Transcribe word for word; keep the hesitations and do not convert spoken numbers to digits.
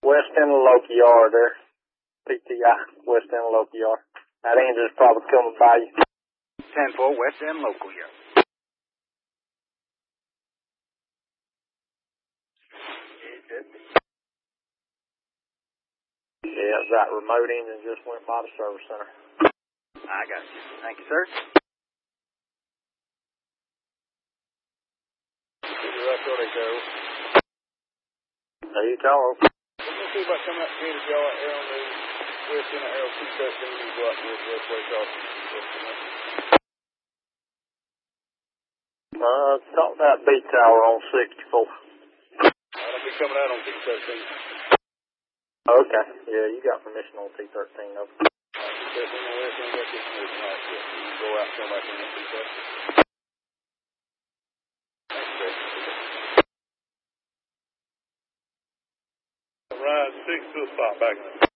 West end of the local yard there. P T I, west end of the local yard. That engine's probably coming by you. ten four, west end local yard. Yeah, that remote engine just went by the service center. I got you. Thank you, sir. That's where they go. There you go. Let's see about coming up to the yard here on the west end of Arrow two thirteen and go out to this west way across. Uh, talk that B tower on sixty-four. I'll be coming out on T thirteen. Okay. Yeah, you got permission on T thirteen, though. T thirteen on west end, got this permission. All right, good. You can go out and come back in T thirteen. Ryan, six to a spot back in.